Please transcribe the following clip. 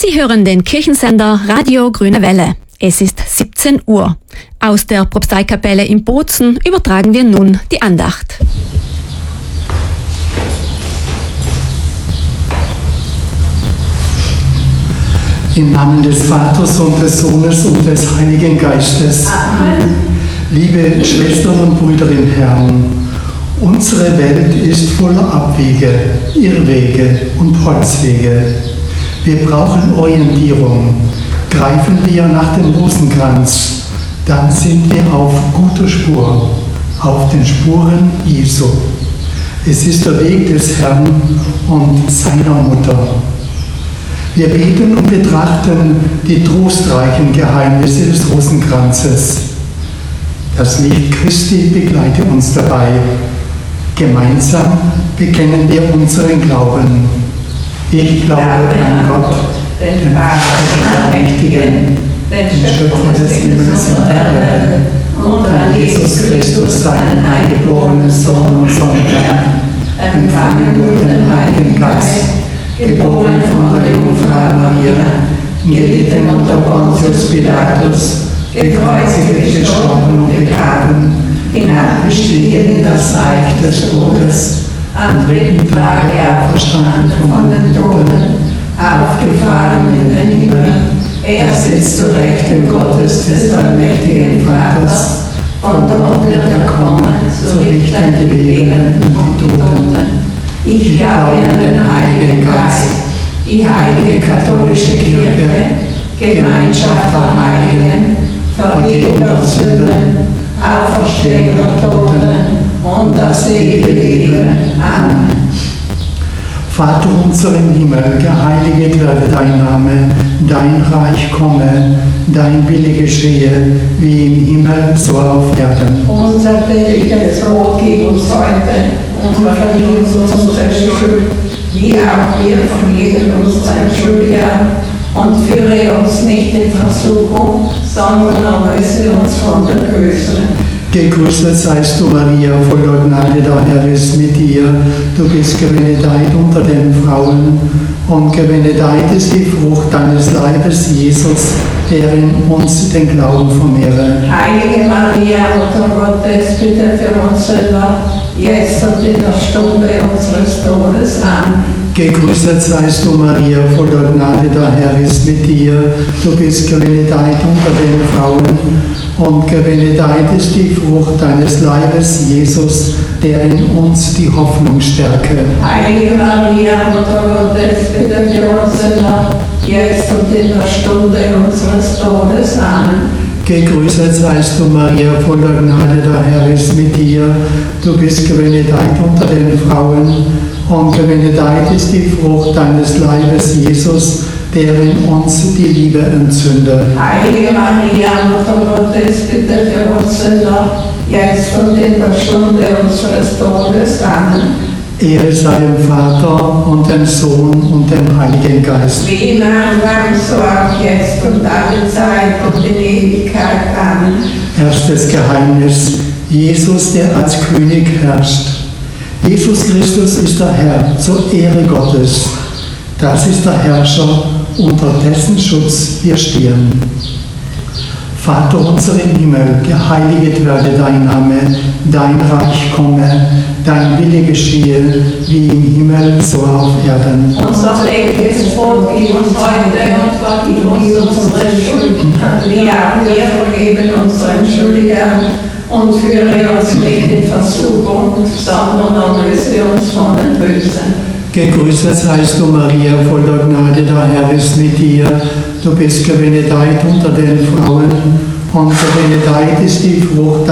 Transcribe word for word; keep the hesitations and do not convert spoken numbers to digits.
Sie hören den Kirchensender Radio Grüne Welle. Es ist siebzehn Uhr. Aus der Propsteikapelle in Bozen übertragen wir nun die Andacht. Im Namen des Vaters und des Sohnes und des Heiligen Geistes. Amen. Liebe Schwestern und Brüder im Herrn, unsere Welt ist voller Abwege, Irrwege und Holzwege. Wir brauchen Orientierung. Greifen wir nach dem Rosenkranz, dann sind wir auf guter Spur, auf den Spuren Jesu. Es ist der Weg des Herrn und seiner Mutter. Wir beten und betrachten die trostreichen Geheimnisse des Rosenkranzes. Das Licht Christi begleite uns dabei. Gemeinsam bekennen wir unseren Glauben. Ich glaube an Gott, den Vater, den Allmächtigen, den Schöpfer des Himmels und der Erde, und an Jesus Christus, seinen eingeborenen Sohn und Herrn, empfangen durch den Heiligen Geist, geboren von der Jungfrau Maria, gelitten unter Pontius Pilatus, gekreuzigt, gestorben und begraben, hinabgestiegen in das Reich des Todes, am dritten Tage auferstanden von den Toten, aufgefahren in den Himmel, er sitzt zu Rechten Gottes des allmächtigen Vaters, von dort wird er kommen, zu richten die Lebenden und die Toten. Ich glaube an den Heiligen Geist, die heilige katholische Kirche, Gemeinschaft der Heiligen, Vergebung der Sünden, Auferstehung der Toten und das ewige Leben. Amen. Vater unser im Himmel, geheiliget werde dein Name, dein Reich komme, dein Wille geschehe, wie im Himmel, so auf Erden. Unser tägliches Brot gib uns heute und vergib uns unsere Schuld, wie auch wir vergeben unseren Schuldigern. Und führe uns nicht in Versuchung, sondern erlöse uns von der Bösen. Gegrüßet seist du, Maria, voller Gnade, der Herr ist mit dir. Du bist gebenedeit unter den Frauen, und gebenedeit ist die Frucht deines Leibes, Jesus, der in uns den Glauben vermehre. Heilige Maria, Mutter Gottes, bitte für uns Sünder, jetzt und in der Stunde unseres Todes. Amen. Gegrüßet seist du, Maria, voller Gnade, der Herr ist mit dir. Du bist gebenedeit unter den Frauen, und gebenedeit ist die Frucht deines Leibes, Jesus, der in uns die Hoffnung stärke. Heilige Maria, Mutter Gottes, bitte für uns Sünder, jetzt und in der Stunde unseres Todes. Amen. Gegrüßet seist du, Maria, voller Gnade, der Herr ist mit dir. Du bist gebenedeit unter den Frauen, und gebenedeit ist die Frucht deines Leibes, Jesus, der in uns die Liebe entzündet. Heilige Maria, Mutter Gottes, bitte für uns Sünder, jetzt und in der Stunde unseres Todes. Amen. Ehre sei dem Vater und dem Sohn und dem Heiligen Geist. Wie im Anfang, so auch jetzt und alle Zeit und in Ewigkeit. Amen. Erstes Geheimnis: Jesus, der als König herrscht. Jesus Christus ist der Herr zur Ehre Gottes. Das ist der Herrscher, unter dessen Schutz wir stehen. Vater unser im Himmel, geheiliget werde dein Name, dein Reich komme, dein Wille geschehe, wie im Himmel, so auf Erden. Unser tägliches Brot gib uns heute und vergib uns unsere Schuld, wie auch wir vergeben unseren Schuldigern. Und führe uns nicht in Versuchung, sondern erlöse uns von den Bösen. Gegrüßet seist du, Maria, voller Gnade, der Herr ist mit dir. Du bist gebenedeit unter den Frauen, und gebenedeit ist die Frucht